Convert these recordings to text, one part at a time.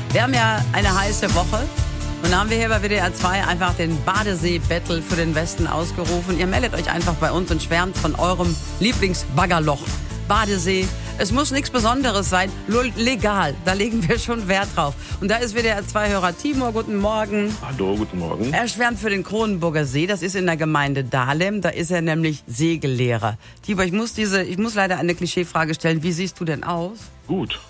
Wir haben ja eine heiße Woche und da haben wir hier bei WDR 2 einfach den Badesee-Battle für den Westen ausgerufen. Ihr meldet euch einfach bei uns und schwärmt von eurem Lieblingsbaggerloch. Badesee. Es muss nichts Besonderes sein, nur legal. Da legen wir schon Wert drauf. Und da ist WDR 2-Hörer Timur. Guten Morgen. Hallo, guten Morgen. Er schwärmt für den Kronenburger See. Das ist in der Gemeinde Dahlem. Da ist er nämlich Segellehrer. Timur, ich muss leider eine Klischeefrage stellen. Wie siehst du denn aus? Gut.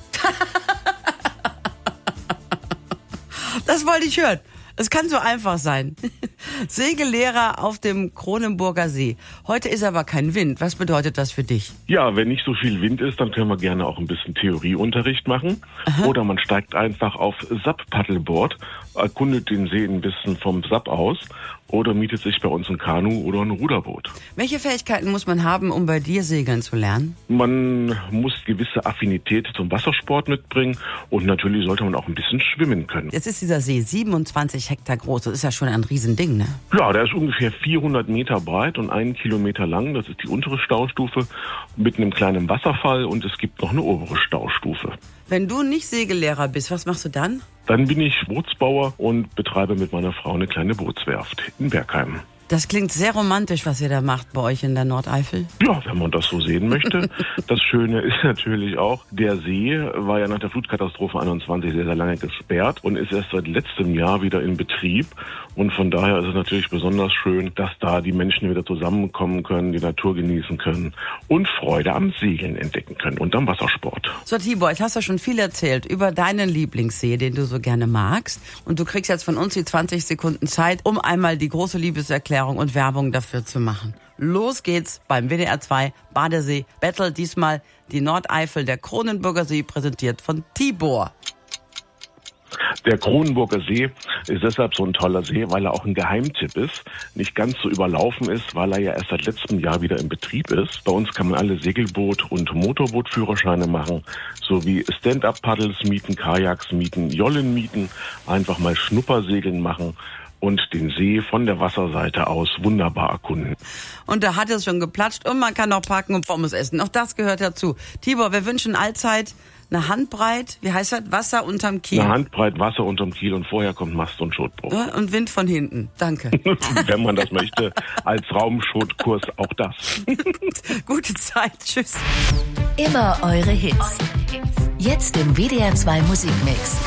Das wollte ich hören. Es kann so einfach sein. Segellehrer auf dem Kronenburger See. Heute ist aber kein Wind. Was bedeutet das für dich? Ja, wenn nicht so viel Wind ist, dann können wir gerne auch ein bisschen Theorieunterricht machen. Aha. Oder man steigt einfach auf SUP-Paddleboard, erkundet den See ein bisschen vom SUP aus oder mietet sich bei uns ein Kanu oder ein Ruderboot. Welche Fähigkeiten muss man haben, um bei dir segeln zu lernen? Man muss gewisse Affinität zum Wassersport mitbringen und natürlich sollte man auch ein bisschen schwimmen können. Jetzt ist dieser See 27 Hektar groß. Das ist ja schon ein Riesending, ne? Ja, der ist ungefähr 400 Meter breit und 1 Kilometer lang. Das ist die untere Staustufe mit einem kleinen Wasserfall und es gibt noch eine obere Staustufe. Wenn du nicht Segellehrer bist, was machst du dann? Dann bin ich Bootsbauer und betreibe mit meiner Frau eine kleine Bootswerft in Bergheim. Das klingt sehr romantisch, was ihr da macht bei euch in der Nordeifel. Ja, wenn man das so sehen möchte. Das Schöne ist natürlich auch, der See war ja nach der Flutkatastrophe 21 sehr, sehr lange gesperrt und ist erst seit letztem Jahr wieder in Betrieb. Und von daher ist es natürlich besonders schön, dass da die Menschen wieder zusammenkommen können, die Natur genießen können und Freude am Segeln entdecken können und am Wassersport. So, Tibor, jetzt hast du schon viel erzählt über deinen Lieblingssee, den du so gerne magst. Und du kriegst jetzt von uns die 20 Sekunden Zeit, um einmal die große Liebeserklärung und Werbung dafür zu machen. Los geht's beim WDR 2 Badesee Battle. Diesmal die Nordeifel, der Kronenburger See, präsentiert von Tibor. Der Kronenburger See ist deshalb so ein toller See, weil er auch ein Geheimtipp ist, nicht ganz so überlaufen ist, weil er ja erst seit letztem Jahr wieder in Betrieb ist. Bei uns kann man alle Segelboot- und Motorbootführerscheine machen, sowie Stand-Up-Paddles mieten, Kajaks mieten, Jollen mieten, einfach mal Schnuppersegeln machen und den See von der Wasserseite aus wunderbar erkunden. Und da hat es schon geplatscht und man kann noch parken und Pommes essen. Auch das gehört dazu. Tibor, wir wünschen allzeit eine Handbreit, wie heißt das? Wasser unterm Kiel. Eine Handbreit Wasser unterm Kiel und vorher kommt Mast- und Schotbruch. Und Wind von hinten. Danke. Wenn man das möchte, als Raumschotkurs auch das. Gute Zeit. Tschüss. Immer eure Hits. Jetzt im WDR 2 Musikmix.